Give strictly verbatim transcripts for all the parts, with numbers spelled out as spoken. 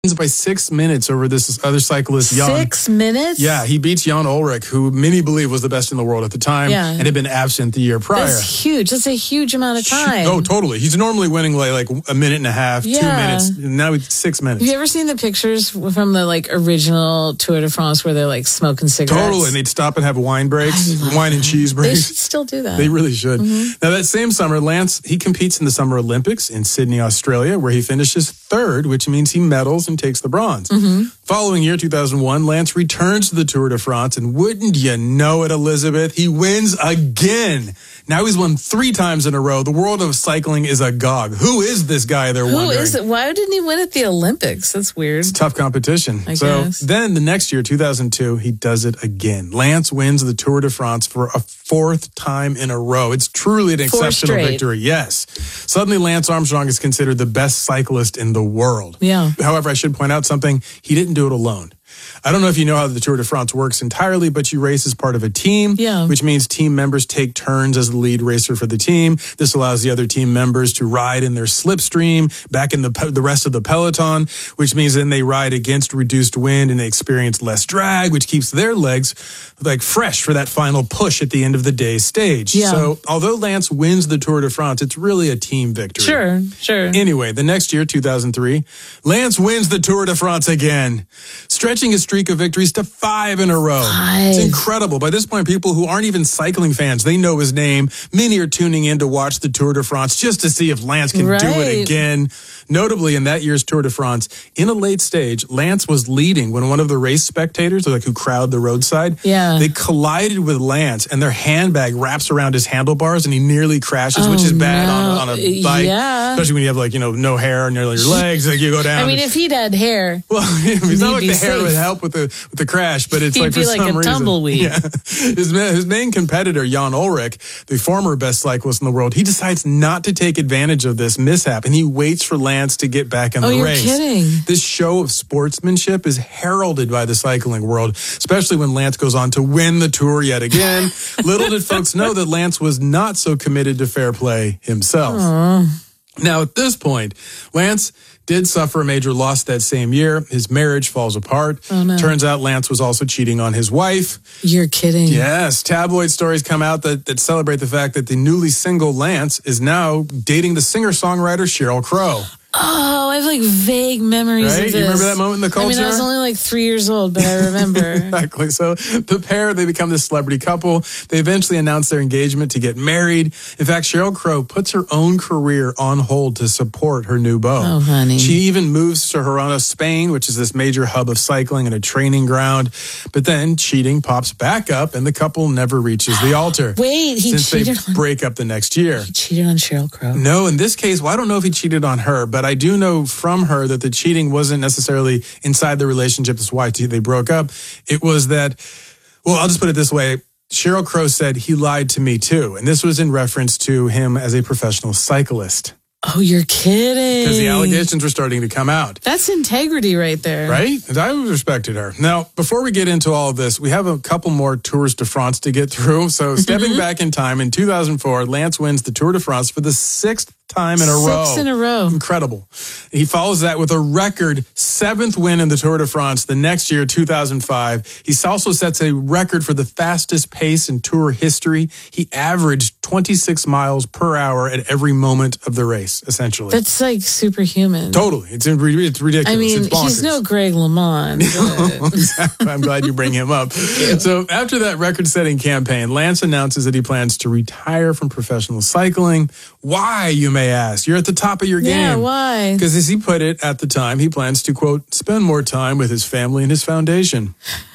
by six minutes over this other cyclist, Jan. Six minutes? Yeah, he beats Jan Ullrich, who many believe was the best in the world at the time, yeah. and had been absent the year prior. That's huge. That's a huge amount of time. Oh, totally. He's normally winning like, like a minute and a half, yeah. two minutes. Now it's six minutes. Have you ever seen the pictures from the like original Tour de France where they're like smoking cigarettes? Totally, and they'd stop and have wine breaks, wine that. and cheese breaks. They should still do that. They really should. Mm-hmm. Now, that same summer, Lance, he competes in the Summer Olympics in Sydney, Australia, where he finishes third, which means he medals and takes the bronze. Mm-hmm. Following year, two thousand one, Lance returns to the Tour de France, and wouldn't you know it, Elizabeth, he wins again. Now he's won three times in a row. The world of cycling is agog. Who is this guy, they're Who wondering? Who is it? Why didn't he win at the Olympics? That's weird. It's tough competition. I so guess. Then the next year, two thousand two, he does it again. Lance wins the Tour de France for a fourth time in a row. It's truly an Four exceptional straight. victory. Yes. Suddenly, Lance Armstrong is considered the best cyclist in the world. Yeah. However, I should point out something. He didn't do it alone. I don't know if you know how the Tour de France works entirely, but you race as part of a team, yeah. which means team members take turns as the lead racer for the team. This allows the other team members to ride in their slipstream back in the the rest of the peloton, which means then they ride against reduced wind and they experience less drag, which keeps their legs like fresh for that final push at the end of the day stage. Yeah. So although Lance wins the Tour de France, it's really a team victory. Sure, sure. Anyway, the next year, two thousand three, Lance wins the Tour de France again, stretching his streak of victories to five in a row. Five. It's incredible. By this point, people who aren't even cycling fans, they know his name. Many are tuning in to watch the Tour de France just to see if Lance can right. do it again. Notably, in that year's Tour de France, in a late stage, Lance was leading when one of the race spectators, like who crowd the roadside, yeah. they collided with Lance, and their handbag wraps around his handlebars, and he nearly crashes, oh, which is bad no. on, on a bike, yeah. especially when you have like you know no hair near your legs, like you go down. I mean, if he'd had hair, well, it's not like the hair safe. would help with the with the crash, but it's He'd like for be like some a reason, tumbleweed. Yeah, his his main competitor Jan Ullrich, the former best cyclist in the world, he decides not to take advantage of this mishap, and he waits for Lance to get back in oh, the you're race. Kidding. This show of sportsmanship is heralded by the cycling world, especially when Lance goes on to win the Tour yet again. Little did folks know that Lance was not so committed to fair play himself. Aww. Now, at this point, Lance did suffer a major loss that same year. His marriage falls apart. Oh, no. Turns out Lance was also cheating on his wife. You're kidding. Yes. Tabloid stories come out that, that celebrate the fact that the newly single Lance is now dating the singer-songwriter Sheryl Crow. Oh, I have like vague memories Right? of this. You remember that moment in the culture? I mean, I was only like three years old, but I remember. Exactly. So the pair, they become this celebrity couple. They eventually announce their engagement to get married. In fact, Sheryl Crow puts her own career on hold to support her new beau. Oh, honey. She even moves to Girona, Spain, which is this major hub of cycling and a training ground. But then cheating pops back up and the couple never reaches the altar. Wait, he since cheated they on... break up the next year. He cheated on Sheryl Crow? No, in this case, well, I don't know if he cheated on her, but I do know from her that the cheating wasn't necessarily inside the relationship. That's why they broke up. It was that, well, I'll just put it this way. Sheryl Crow said he lied to me too. And this was in reference to him as a professional cyclist. Oh, you're kidding. Because the allegations were starting to come out. That's integrity right there. Right? And I respected her. Now, before we get into all of this, we have a couple more Tours de France to get through. So stepping back in time, in two thousand four, Lance wins the Tour de France for the sixth time in a row. Six in a row. Incredible. He follows that with a record seventh win in the Tour de France the next year, two thousand five. He also sets a record for the fastest pace in Tour history. He averaged twenty-six miles per hour at every moment of the race, essentially. That's like superhuman. Totally. It's, it's ridiculous. I mean, it's bonkers. he's no Greg LeMond. Exactly. I'm glad you bring him up. So after that record-setting campaign, Lance announces that he plans to retire from professional cycling. Why, you may ask? You're at the top of your game. Yeah, why? Because as he put it at the time, he plans to, quote, spend more time with his family and his foundation.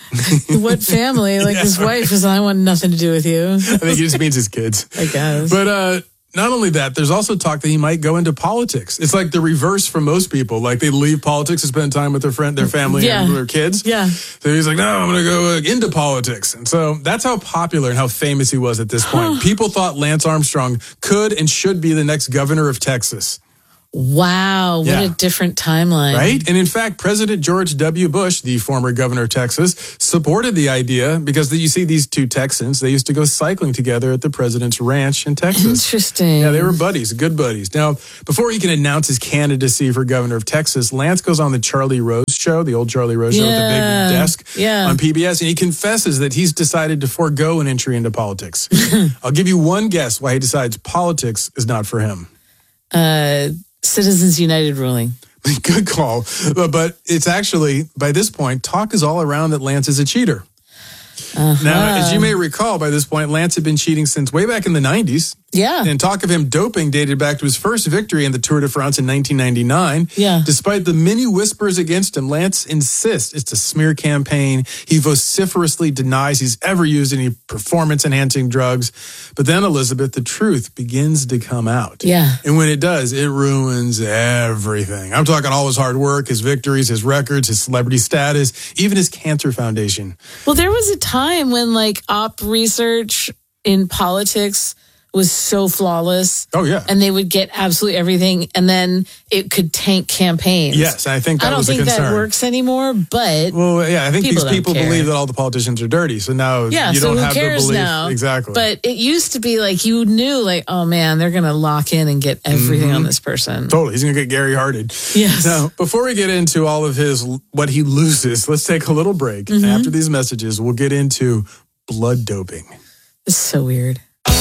What family? Like Yeah, his right. wife is, I want nothing to do with you. I think he just means his kids. I guess. But uh, not only that, there's also talk that he might go into politics. It's like the reverse for most people. Like they leave politics to spend time with their friend, their family, Yeah. and their kids. Yeah. So he's like, no, I'm going to go uh, into politics. And so that's how popular and how famous he was at this point. People thought Lance Armstrong could and should be the next governor of Texas. Wow, what Yeah. a different timeline. Right? And in fact, President George W. Bush, the former governor of Texas, supported the idea because you see these two Texans, they used to go cycling together at the president's ranch in Texas. Interesting. Yeah, they were buddies, good buddies. Now, before he can announce his candidacy for governor of Texas, Lance goes on the Charlie Rose show, the old Charlie Rose show with the Yeah. big desk Yeah. on P B S, and he confesses that he's decided to forego an entry into politics. I'll give you one guess why he decides politics is not for him. Uh, Citizens United ruling. Good call. But, but it's actually, by this point, talk is all around that Lance is a cheater. Uh-huh. Now, as you may recall, by this point, Lance had been cheating since way back in the nineties. Yeah. And talk of him doping dated back to his first victory in the Tour de France in nineteen ninety-nine. Yeah. Despite the many whispers against him, Lance insists it's a smear campaign. He vociferously denies he's ever used any performance-enhancing drugs. But then, Elizabeth, the truth begins to come out. Yeah. And when it does, it ruins everything. I'm talking all his hard work, his victories, his records, his celebrity status, even his cancer foundation. Well, there was a time when like op research in politics was so flawless. Oh, yeah. And they would get absolutely everything, and then it could tank campaigns. Yes, I think that I don't was think a concern. that works anymore, but Well, yeah, I think People these don't people care. believe that all the politicians are dirty. So now yeah, you so don't who have cares the belief. now? Exactly. But it used to be like you knew, like, oh man, they're going to lock in and get everything Mm-hmm. on this person. Totally. He's going to get Gary Harded. Yes. Now, before we get into all of his, what he loses, let's take a little break. Mm-hmm. After these messages, we'll get into blood doping. It's so weird.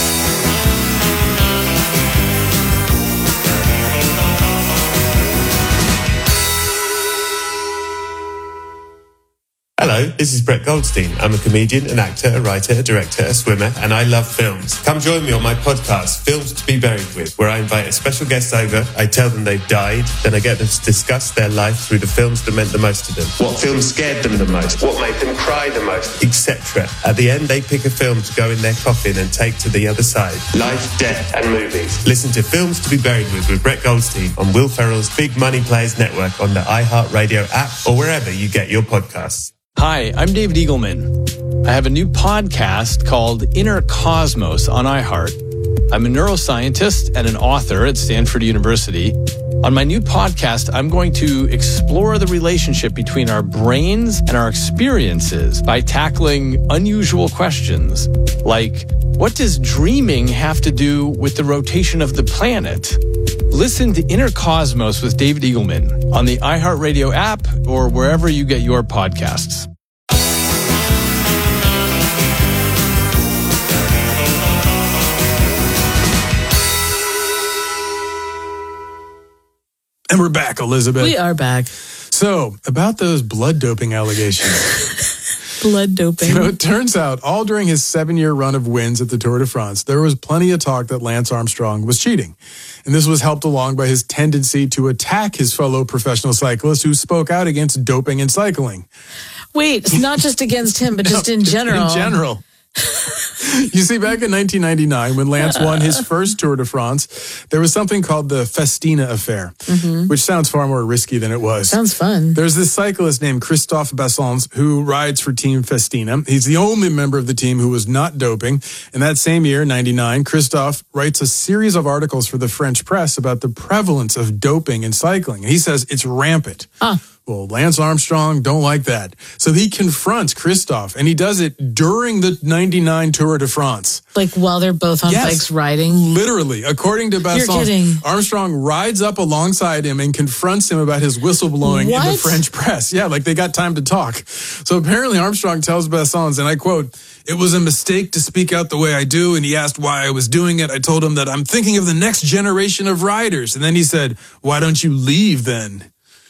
Hello, this is Brett Goldstein. I'm a comedian, an actor, a writer, a director, a swimmer, and I love films. Come join me on my podcast, Films to be Buried With, where I invite a special guest over, I tell them they've died, then I get them to discuss their life through the films that meant the most to them. What films scared them the most, what made them cry the most, et cetera. At the end, they pick a film to go in their coffin and take to the other side. Life, death, and movies. Listen to Films to be Buried With with Brett Goldstein on Will Ferrell's Big Money Players Network on the iHeartRadio app or wherever you get your podcasts. Hi, I'm David Eagleman. I have a new podcast called Inner Cosmos on iHeart. I'm a neuroscientist and an author at Stanford University. On my new podcast, I'm going to explore the relationship between our brains and our experiences by tackling unusual questions like, what does dreaming have to do with the rotation of the planet? Listen to Inner Cosmos with David Eagleman on the iHeartRadio app or wherever you get your podcasts. And we're back, Elizabeth. We are back. So, about those blood doping allegations. Blood doping. You know, it turns out all during his seven-year run of wins at the Tour de France, there was plenty of talk that Lance Armstrong was cheating. And this was helped along by his tendency to attack his fellow professional cyclists who spoke out against doping in cycling. Wait, it's not just against him, but just in general. In general. You see, back in nineteen ninety-nine, when Lance won his first Tour de France, there was something called the Festina Affair, mm-hmm. which sounds far more risky than it was. Sounds fun. There's this cyclist named Christophe Bassons who rides for Team Festina. He's the only member of the team who was not doping. And that same year, ninety-nine, Christophe writes a series of articles for the French press about the prevalence of doping in cycling. And he says it's rampant. Ah. Well, Lance Armstrong don't like that. So he confronts Christophe, and he does it during the ninety-nine Tour de France. Like while they're both on Yes. bikes riding? Literally. According to kidding. Bassons, Armstrong rides up alongside him and confronts him about his whistleblowing in the What? French press. Yeah, like they got time to talk. So apparently Armstrong tells Bassons, and I quote, "It was a mistake to speak out the way I do," and he asked why I was doing it. I told him that I'm thinking of the next generation of riders. And then he said, "Why don't you leave then?"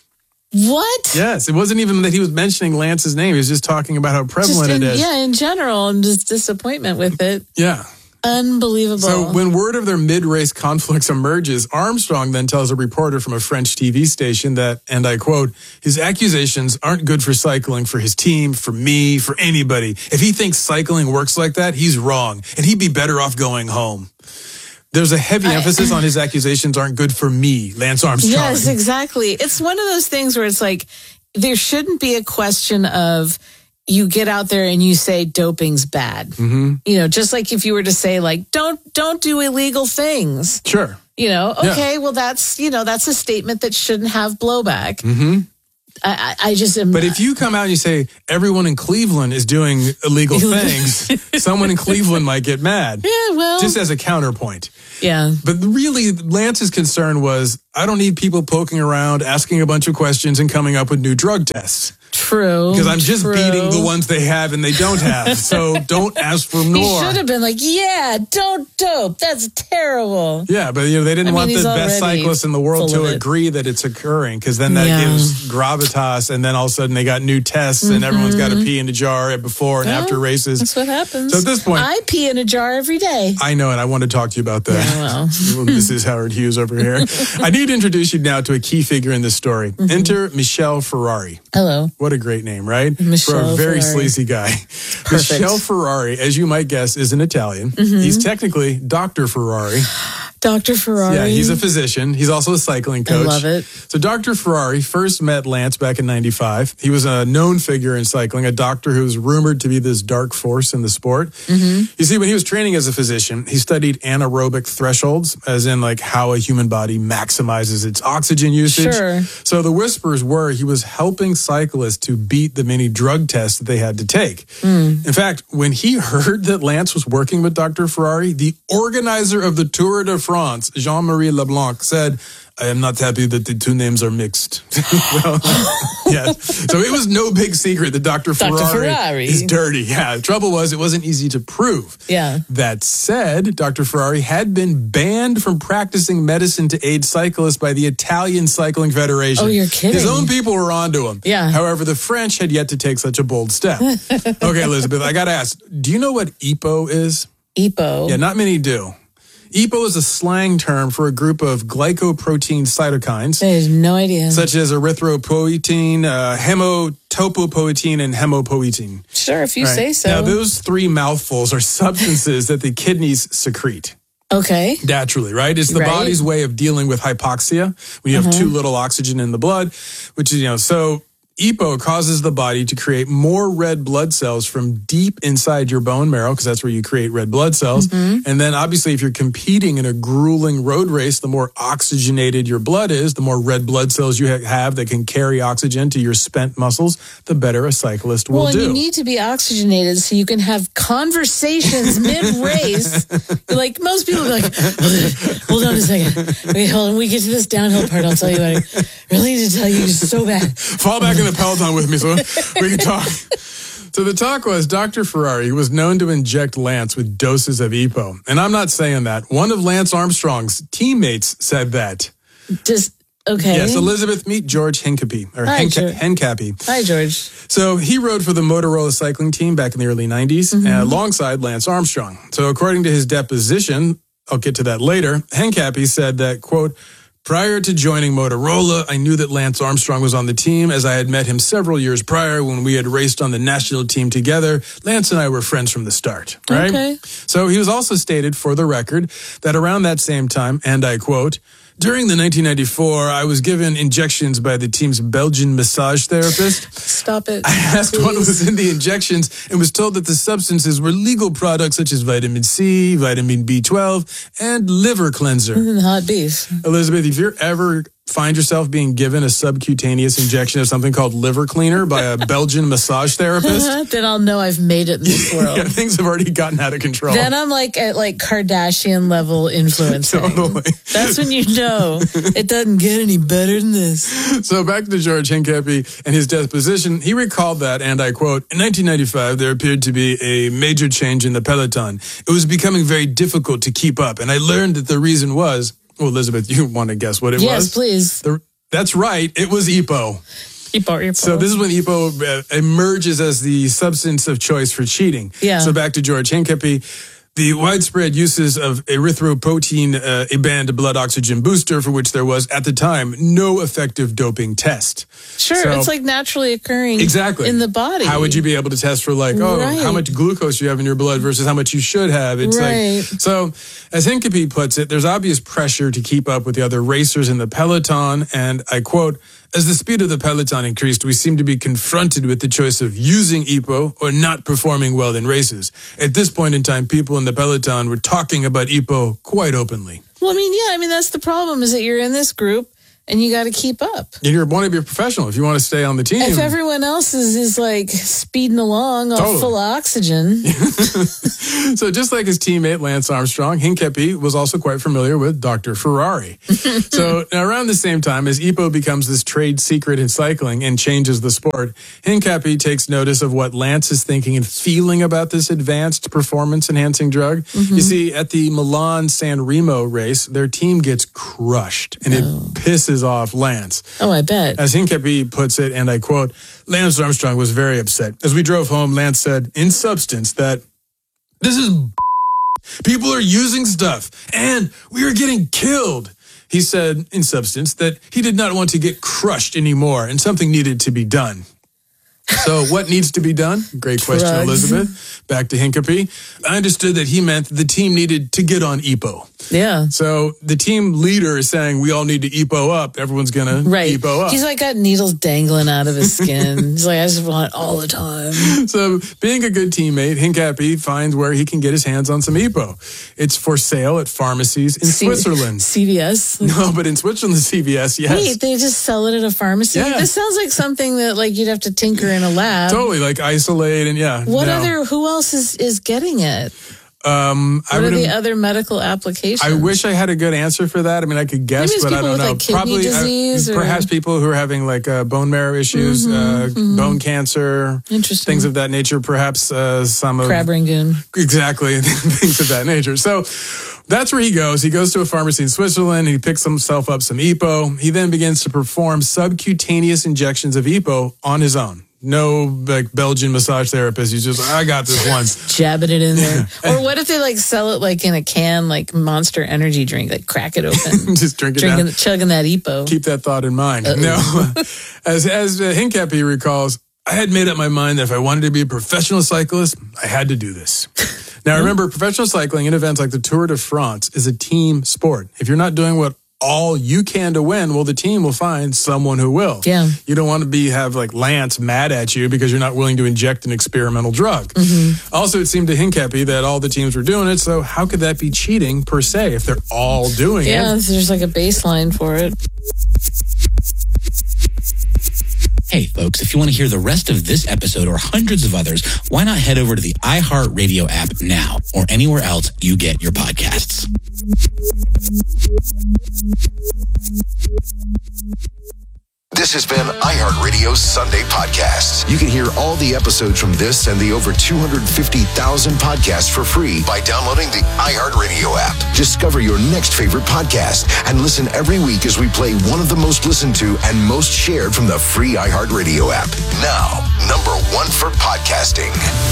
What? Yes, it wasn't even that he was mentioning Lance's name. He was just talking about how Just prevalent in, it is. yeah, in general, and just disappointment with it. Yeah. Unbelievable. So when word of their mid-race conflicts emerges, Armstrong then tells a reporter from a French T V station that, and I quote, "His accusations aren't good for cycling, for his team, for me, for anybody. If he thinks cycling works like that, he's wrong, and he'd be better off going home." There's a heavy I- emphasis on his accusations aren't good for me, Lance Armstrong. Yes, exactly. It's one of those things where it's like, there shouldn't be a question of you get out there and you say doping's bad. Mm-hmm. You know, just like if you were to say like, don't, don't do illegal things. Sure. You know, okay, yeah. well, that's, you know, that's a statement that shouldn't have blowback. Mm-hmm. I, I just am. But if you come out and you say everyone in Cleveland is doing illegal things, someone in Cleveland might get mad. Yeah, well. Just as a counterpoint. Yeah. But really, Lance's concern was, I don't need people poking around, asking a bunch of questions, and coming up with new drug tests. True. Because I'm just true. beating the ones they have and they don't have. So don't ask for more. He should have been like, yeah, don't dope. That's terrible. Yeah, but you know they didn't I want mean, the best cyclists in the world to agree that it's occurring, because then that yeah. gives gravitas, and then all of a sudden they got new tests, mm-hmm. and everyone's got to pee in a jar before and yeah, after races. That's what happens. So at this point, I pee in a jar every day. I know, and I want to talk to you about that. Yeah, well. This is Howard Hughes over here. I need to introduce you now to a key figure in this story. Mm-hmm. Enter Michel Ferrari. Hello. What a great name, right? Michel For a very Ferrari. sleazy guy. Perfect. Michel Ferrari, as you might guess, is an Italian. Mm-hmm. He's technically Doctor Ferrari. Doctor Ferrari. Yeah, he's a physician. He's also a cycling coach. I love it. So Doctor Ferrari first met Lance back in ninety-five. He was a known figure in cycling, a doctor who was rumored to be this dark force in the sport. Mm-hmm. You see, when he was training as a physician, he studied anaerobic thresholds, as in like how a human body maximizes its oxygen usage. Sure. So the whispers were he was helping cyclists to beat the many drug tests that they had to take. Mm. In fact, when he heard that Lance was working with Doctor Ferrari, the organizer of the Tour de France, Jean-Marie Leblanc, said, I am not happy that the two names are mixed. Well, yes. So it was no big secret that Doctor Ferrari, Doctor Ferrari is dirty. Yeah. The trouble was it wasn't easy to prove. Yeah. That said, Doctor Ferrari had been banned from practicing medicine to aid cyclists by the Italian Cycling Federation. Oh, you're kidding. His own people were onto him. Yeah. However, the French had yet to take such a bold step. Okay, Elizabeth, I got to ask, do you know what E P O is? E P O? Yeah, not many do. E P O is a slang term for a group of glycoprotein cytokines. I have no idea. Such as erythropoietin, uh, hematopoietin, and hemopoietin. Sure, if you right. say so. Now, those three mouthfuls are substances that the kidneys secrete. Okay. Naturally, right? It's the right. body's way of dealing with hypoxia when you have uh-huh. too little oxygen in the blood, which is, you know, so E P O causes the body to create more red blood cells from deep inside your bone marrow, because that's where you create red blood cells. Mm-hmm. And then obviously if you're competing in a grueling road race, the more oxygenated your blood is, the more red blood cells you ha- have that can carry oxygen to your spent muscles, the better a cyclist will well, do. Well, you need to be oxygenated so you can have conversations mid-race. Like most people are like, hold on a second. Wait, hold on. When we get to this downhill part, I'll tell you what I really need to tell you so bad. Fall back in the Peloton with me so we can talk. So the talk was Doctor Ferrari was known to inject Lance with doses of E P O. And I'm not saying that. One of Lance Armstrong's teammates said that. Just, okay. Yes, Elizabeth, meet George Hincapie. Or Hi, Henca- George. Hincapie. Hi, George. So he rode for the Motorola cycling team back in the early nineties, mm-hmm. uh, alongside Lance Armstrong. So according to his deposition, I'll get to that later, Hincapie said that, quote, prior to joining Motorola, I knew that Lance Armstrong was on the team, as I had met him several years prior when we had raced on the national team together. Lance and I were friends from the start, right? Okay. So he was also stated, for the record, that around that same time, and I quote, during the nineteen ninety-four, I was given injections by the team's Belgian massage therapist. Stop it. I asked please. what was in the injections and was told that the substances were legal products such as vitamin C, vitamin B twelve, and liver cleanser. Mm, hot beef. Elizabeth, if you're ever find yourself being given a subcutaneous injection of something called liver cleaner by a Belgian massage therapist, then I'll know I've made it in this world. Yeah, things have already gotten out of control. Then I'm like at like Kardashian level influencing. Totally. That's when you know it doesn't get any better than this. So back to George Hincapie and his deposition. He recalled that, and I quote, in nineteen ninety-five, there appeared to be a major change in the peloton. It was becoming very difficult to keep up, and I learned that the reason was, well, Elizabeth, you want to guess what it yes, was? Yes, please. The, that's right. It was E P O. E P O, E P O. So this is when E P O uh, emerges as the substance of choice for cheating. Yeah. So back to George Hincapie. The widespread uses of erythropoietin, uh, a banned blood oxygen booster, for which there was, at the time, no effective doping test. Sure, so, it's like naturally occurring exactly. in the body. How would you be able to test for like, oh, right. how much glucose you have in your blood versus how much you should have? It's right. like, so as Hincapie puts it, there's obvious pressure to keep up with the other racers in the peloton. And I quote, as the speed of the peloton increased, we seemed to be confronted with the choice of using E P O or not performing well in races. At this point in time, people in the peloton were talking about E P O quite openly. Well, I mean, yeah, I mean, that's the problem is that you're in this group and you got to keep up. And you want to be a professional if you want to stay on the team. If everyone else is, is like speeding along all Totally. full of oxygen. So just like his teammate Lance Armstrong, Hincapie was also quite familiar with Doctor Ferrari. So now around the same time as E P O becomes this trade secret in cycling and changes the sport, Hincapie takes notice of what Lance is thinking and feeling about this advanced performance-enhancing drug. Mm-hmm. You see, at the Milan-San Remo race, their team gets crushed, and oh. it pisses off Lance. Oh, I bet. As Hincapie puts it, and I quote, Lance Armstrong was very upset. As we drove home, Lance said, in substance, that this is b- people are using stuff, and we are getting killed. He said, in substance, that he did not want to get crushed anymore, and something needed to be done. So what needs to be done? Great question, Drugs. Elizabeth. Back to Hincapie. I understood that he meant the team needed to get on E P O. Yeah. So the team leader is saying, we all need to E P O up. Everyone's going to right. E P O up. He's like got needles dangling out of his skin. He's like, I just want it all the time. So being a good teammate, Hincapie finds where he can get his hands on some E P O. It's for sale at pharmacies in C- Switzerland. C V S? No, but in Switzerland, the C V S, yes. Wait, they just sell it at a pharmacy? Yeah. This sounds like something that like you'd have to tinker in a lab. Totally, like isolate and yeah. What no. other, who else is, is getting it? Um, what I are the other medical applications? I wish I had a good answer for that. I mean, I could guess, Maybe it's but I people don't with, know. like, kidney Probably, disease uh, or- perhaps people who are having like uh, bone marrow issues, Mm-hmm, uh, mm-hmm. bone cancer, Interesting. things of that nature. Perhaps uh, some of Crab Rangoon. exactly things of that nature. So that's where he goes. He goes to a pharmacy in Switzerland. He picks himself up some E P O. He then begins to perform subcutaneous injections of E P O on his own. No, like Belgian massage therapist. He's just, I got this once. Jabbing it in there. Or what if they like sell it like in a can, like Monster Energy drink, like crack it open. Just drink it Drinking, down. chugging that E P O. Keep that thought in mind. Uh-oh. No, as as uh, Hincapie recalls, I had made up my mind that if I wanted to be a professional cyclist, I had to do this. Now, remember, professional cycling in events like the Tour de France is a team sport. If you're not doing what all you can to win, well, the team will find someone who will. Yeah. You don't want to be have like Lance mad at you because you're not willing to inject an experimental drug. Mm-hmm. Also, it seemed to Hincapie that all the teams were doing it, so how could that be cheating per se if they're all doing yeah, it? Yeah, there's like a baseline for it. Hey, folks, if you want to hear the rest of this episode or hundreds of others, why not head over to the iHeartRadio app now or anywhere else you get your podcasts. This has been iHeartRadio's Sunday Podcasts. You can hear all the episodes from this and the over two hundred fifty thousand podcasts for free by downloading the iHeartRadio app. Discover your next favorite podcast and listen every week as we play one of the most listened to and most shared from the free iHeartRadio app. Now, number one for podcasting.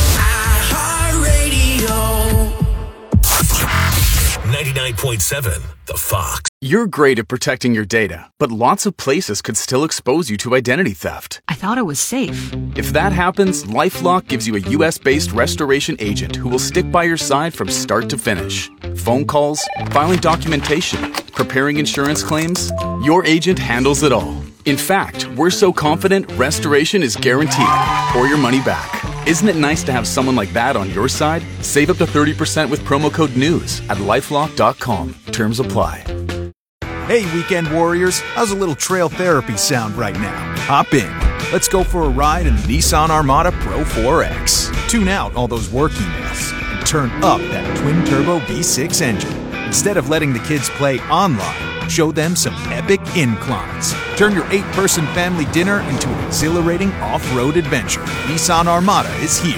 iHeartRadio. ninety-nine point seven The Fox. You're great at protecting your data, but lots of places could still expose you to identity theft. I thought it was safe. If that happens, LifeLock gives you a U S-based restoration agent who will stick by your side from start to finish. Phone calls, filing documentation, preparing insurance claims, your agent handles it all. In fact, we're so confident restoration is guaranteed or your money back. Isn't it nice to have someone like that on your side? Save up to thirty percent with promo code NEWS at lifelock dot com. Terms apply. Hey, weekend warriors, how's a little trail therapy sound right now? Hop in. Let's go for a ride in the Nissan Armada Pro four X. Tune out all those work emails and turn up that twin-turbo V six engine. Instead of letting the kids play online, show them some epic inclines. Turn your eight-person family dinner into an exhilarating off-road adventure. Nissan Armada is here.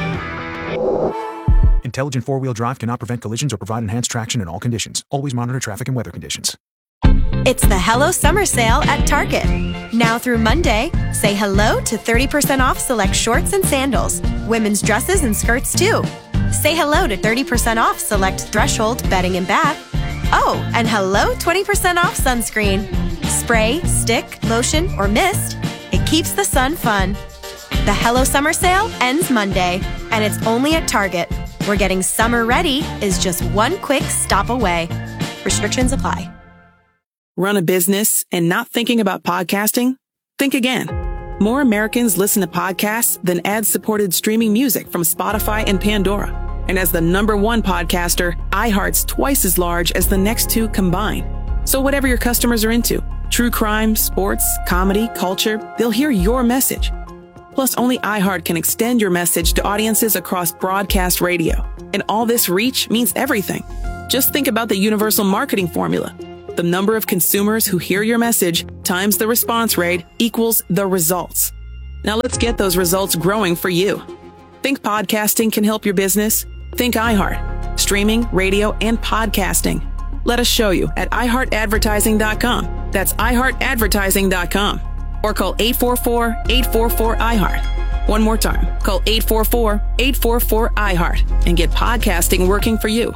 Intelligent four-wheel drive cannot prevent collisions or provide enhanced traction in all conditions. Always monitor traffic and weather conditions. It's the Hello Summer Sale at Target. Now through Monday, say hello to thirty percent off select shorts and sandals. Women's dresses and skirts too. Say hello to thirty percent off select Threshold bedding and bath. Oh, and hello twenty percent off sunscreen. Spray, stick, lotion, or mist. It keeps the sun fun. The Hello Summer Sale ends Monday, and it's only at Target, where getting summer ready is just one quick stop away. Restrictions apply. Run a business and not thinking about podcasting? Think again. More Americans listen to podcasts than ad-supported streaming music from Spotify and Pandora. And as the number one podcaster, iHeart's twice as large as the next two combined. So whatever your customers are into, true crime, sports, comedy, culture, they'll hear your message. Plus, only iHeart can extend your message to audiences across broadcast radio. And all this reach means everything. Just think about the universal marketing formula. The number of consumers who hear your message times the response rate equals the results. Now let's get those results growing for you. Think podcasting can help your business? Think iHeart. Streaming, radio, and podcasting. Let us show you at i heart advertising dot com. That's i heart advertising dot com. Or call eight four four, eight four four, I heart. One more time. Call eight four four, eight four four, I heart and get podcasting working for you.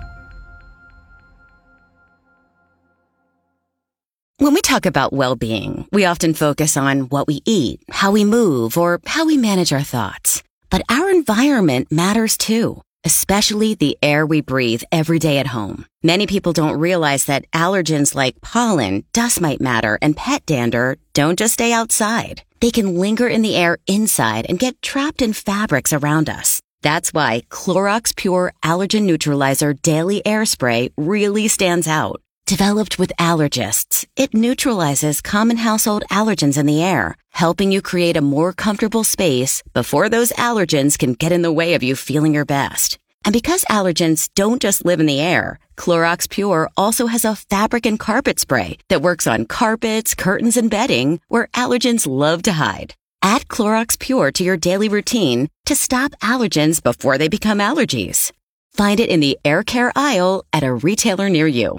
When we talk about well-being, we often focus on what we eat, how we move, or how we manage our thoughts. But our environment matters too, especially the air we breathe every day at home. Many people don't realize that allergens like pollen, dust mite matter, and pet dander don't just stay outside. They can linger in the air inside and get trapped in fabrics around us. That's why Clorox Pure Allergen Neutralizer Daily Air Spray really stands out. Developed with allergists, it neutralizes common household allergens in the air, helping you create a more comfortable space before those allergens can get in the way of you feeling your best. And because allergens don't just live in the air, Clorox Pure also has a fabric and carpet spray that works on carpets, curtains, and bedding where allergens love to hide. Add Clorox Pure to your daily routine to stop allergens before they become allergies. Find it in the air care aisle at a retailer near you.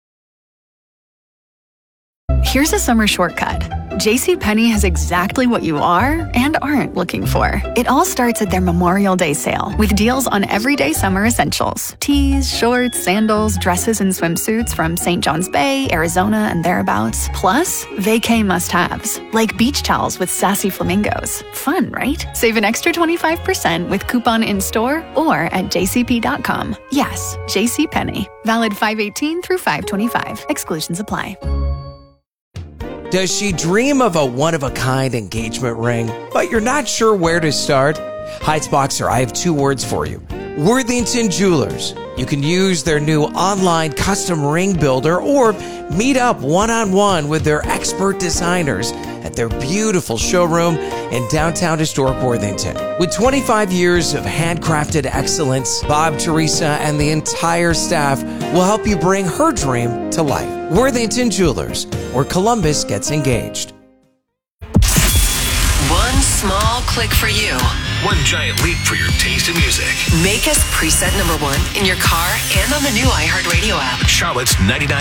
Here's a summer shortcut. JCPenney has exactly what you are and aren't looking for. It all starts at their Memorial Day sale with deals on everyday summer essentials. Tees, shorts, sandals, dresses, and swimsuits from Saint John's Bay, Arizona, and thereabouts. Plus, vacay must-haves, like beach towels with sassy flamingos. Fun, right? Save an extra twenty-five percent with coupon in-store or at j c p dot com. Yes, JCPenney. Valid five eighteen through five twenty-five. Exclusions apply. Does she dream of a one-of-a-kind engagement ring, but you're not sure where to start? Heights Boxer, I have two words for you. Worthington Jewelers. You can use their new online custom ring builder or meet up one-on-one with their expert designers at their beautiful showroom in downtown historic Worthington. With twenty-five years of handcrafted excellence, Bob, Teresa, and the entire staff will help you bring her dream to life. Worthington Jewelers, where Columbus gets engaged. One small click for you. One giant leap for your taste in music. Make us preset number one in your car and on the new iHeartRadio app. Charlotte's ninety-nine